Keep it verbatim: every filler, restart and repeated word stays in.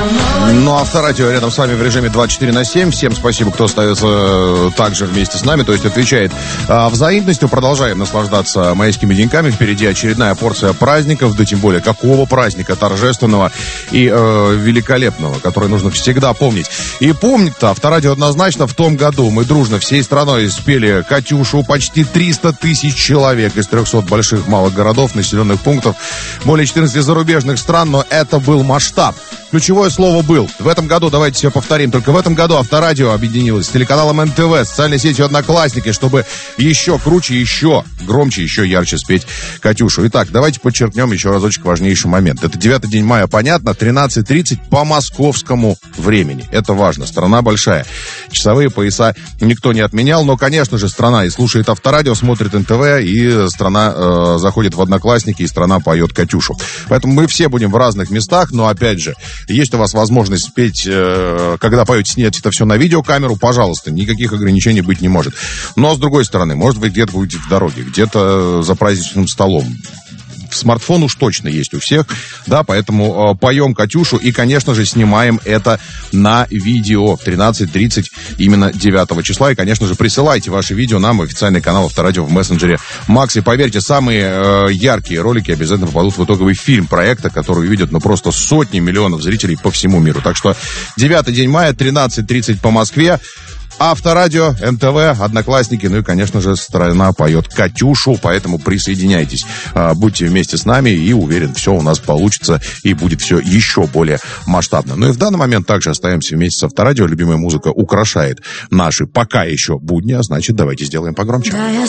Ну, Авторадио рядом с вами в режиме двадцать четыре на семь. Всем спасибо, кто остается также вместе с нами, то есть отвечает а, взаимностью. Продолжаем наслаждаться майскими деньками. Впереди очередная порция праздников, да тем более какого праздника торжественного и э, великолепного, который нужно всегда помнить. И помнить-то Авторадио однозначно в том году мы дружно всей страной спели «Катюшу». Почти триста тысяч человек из трехсот больших малых городов, населенных пунктов, более четырнадцати зарубежных стран, но это был масштаб. Ключевое слово «был». В этом году, давайте все повторим, только в этом году Авторадио объединилось с телеканалом эн тэ вэ, с социальной сетью «Одноклассники», чтобы еще круче, еще громче, еще ярче спеть «Катюшу». Итак, давайте подчеркнем еще разочек важнейший момент. Это девятый день мая, понятно, тринадцать тридцать по московскому времени. Это важно, страна большая. Часовые пояса никто не отменял, но, конечно же, страна и слушает Авторадио, смотрит эн тэ вэ, и страна э, заходит в «Одноклассники», и страна поет «Катюшу». Поэтому мы все будем в разных местах, но, опять же, есть у вас возможность спеть, э, когда поете, снять это все на видеокамеру, пожалуйста, никаких ограничений быть не может. Но, с другой стороны, может быть, где-то будете в дороге, где-то за праздничным столом. Смартфон уж точно есть у всех, да, поэтому э, поем «Катюшу» и, конечно же, снимаем это на видео в тринадцать тридцать именно девятого числа. И, конечно же, присылайте ваши видео нам в официальный канал Авторадио в мессенджере Макс. И поверьте, самые э, яркие ролики обязательно попадут в итоговый фильм проекта, который увидят, ну, просто сотни миллионов зрителей по всему миру. Так что девятый день мая, тринадцать тридцать по Москве. Авторадио, эн тэ вэ, Одноклассники, ну и, конечно же, страна поет «Катюшу», поэтому присоединяйтесь, будьте вместе с нами, и уверен, все у нас получится, и будет все еще более масштабно. Ну и в данный момент также остаемся вместе с Авторадио, любимая музыка украшает наши пока еще будни, а значит, давайте сделаем погромче.